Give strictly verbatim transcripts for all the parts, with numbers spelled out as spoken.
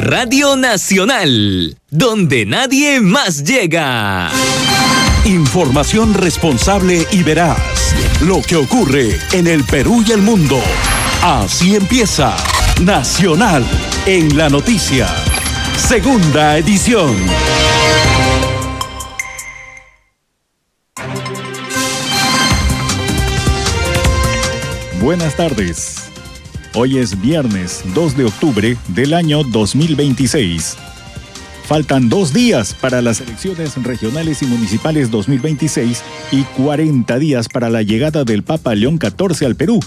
Radio Nacional, donde nadie más llega. Información responsable y veraz. Lo que ocurre en el Perú y el mundo. Así empieza Nacional en la Noticia. Segunda edición. Buenas tardes. Hoy es viernes dos de octubre del año dos mil veintiséis. Faltan dos días para las elecciones regionales y municipales dos mil veintiséis y cuarenta días para la llegada del Papa León catorce al Perú.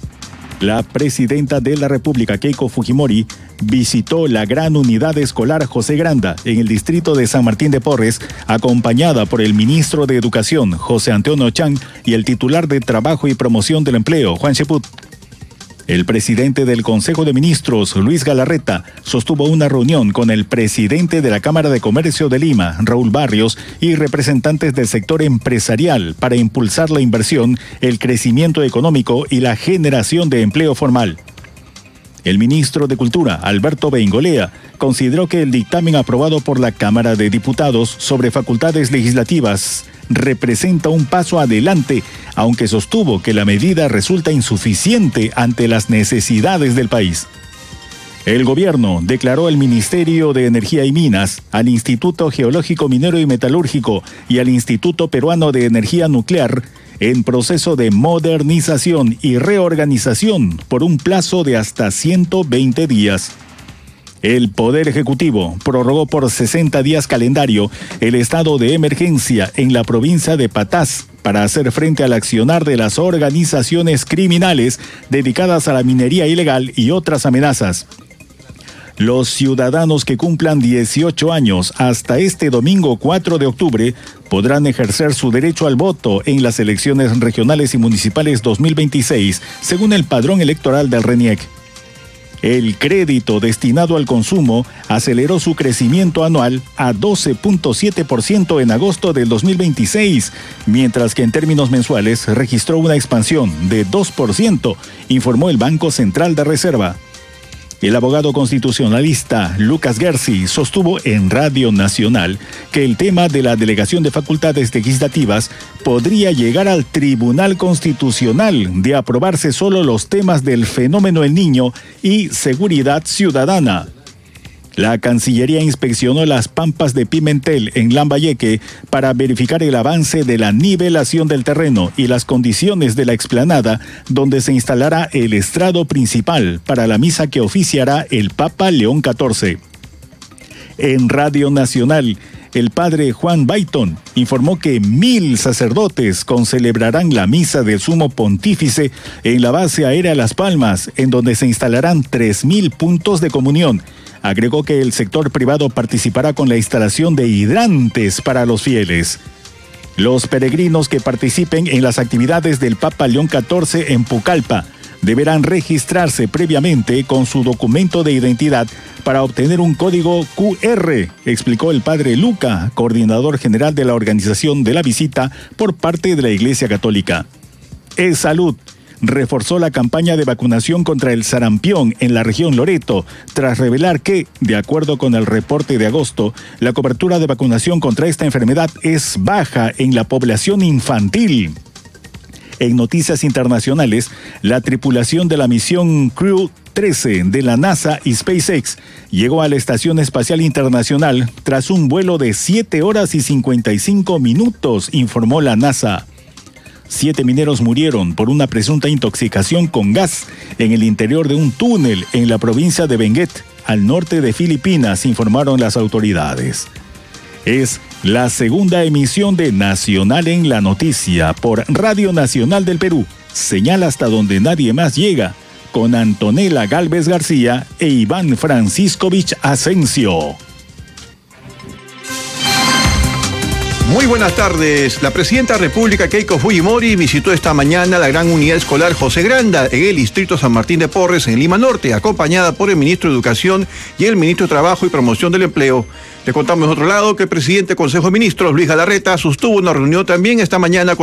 La presidenta de la República, Keiko Fujimori, visitó la Gran Unidad Escolar José Granda en el distrito de San Martín de Porres, acompañada por el ministro de Educación, José Antonio Chang, y el titular de Trabajo y Promoción del Empleo, Juan Cheput. El presidente del Consejo de Ministros, Luis Galarreta, sostuvo una reunión con el presidente de la Cámara de Comercio de Lima, Raúl Barrios, y representantes del sector empresarial para impulsar la inversión, el crecimiento económico y la generación de empleo formal. El ministro de Cultura, Alberto Beingolea, consideró que el dictamen aprobado por la Cámara de Diputados sobre facultades legislativas representa un paso adelante, aunque sostuvo que la medida resulta insuficiente ante las necesidades del país. El gobierno declaró al Ministerio de Energía y Minas, al Instituto Geológico Minero y Metalúrgico y al Instituto Peruano de Energía Nuclear en proceso de modernización y reorganización por un plazo de hasta ciento veinte días. El Poder Ejecutivo prorrogó por sesenta días calendario el estado de emergencia en la provincia de Patás para hacer frente al accionar de las organizaciones criminales dedicadas a la minería ilegal y otras amenazas. Los ciudadanos que cumplan dieciocho años hasta este domingo cuatro de octubre podrán ejercer su derecho al voto en las elecciones regionales y municipales dos mil veintiséis, según el padrón electoral del RENIEC. El crédito destinado al consumo aceleró su crecimiento anual a doce punto siete por ciento en agosto del dos mil veintiséis, mientras que en términos mensuales registró una expansión de dos por ciento, informó el Banco Central de Reserva. El abogado constitucionalista Lucas Gersi sostuvo en Radio Nacional que el tema de la delegación de facultades legislativas podría llegar al Tribunal Constitucional de aprobarse solo los temas del fenómeno El Niño y seguridad ciudadana. La Cancillería inspeccionó las pampas de Pimentel en Lambayeque para verificar el avance de la nivelación del terreno y las condiciones de la explanada donde se instalará el estrado principal para la misa que oficiará el Papa León catorce. En Radio Nacional, el padre Juan Bayton informó que mil sacerdotes concelebrarán la misa del Sumo Pontífice en la base aérea Las Palmas, en donde se instalarán tres mil puntos de comunión. Agregó que el sector privado participará con la instalación de hidrantes para los fieles. Los peregrinos que participen en las actividades del Papa León catorce en Pucallpa deberán registrarse previamente con su documento de identidad para obtener un código cu erre, explicó el padre Luca, coordinador general de la organización de la visita por parte de la Iglesia Católica. Es Salud reforzó la campaña de vacunación contra el sarampión en la región Loreto, tras revelar que, de acuerdo con el reporte de agosto, la cobertura de vacunación contra esta enfermedad es baja en la población infantil. En noticias internacionales, la tripulación de la misión Crew trece de la NASA y SpaceX llegó a la Estación Espacial Internacional tras un vuelo de siete horas y cincuenta y cinco minutos, informó la NASA. Siete mineros murieron por una presunta intoxicación con gas en el interior de un túnel en la provincia de Benguet, al norte de Filipinas, informaron las autoridades. Es la segunda emisión de Nacional en la Noticia por Radio Nacional del Perú, señal hasta donde nadie más llega, con Antonella Gálvez García e Iván Franciscovich Asensio. Muy buenas tardes. La presidenta de la República, Keiko Fujimori, visitó esta mañana la Gran Unidad Escolar José Granda en el distrito San Martín de Porres, en Lima Norte, acompañada por el ministro de Educación y el ministro de Trabajo y Promoción del Empleo. Le contamos de otro lado que el presidente del Consejo de Ministros, Luis Galarreta, sostuvo una reunión también esta mañana con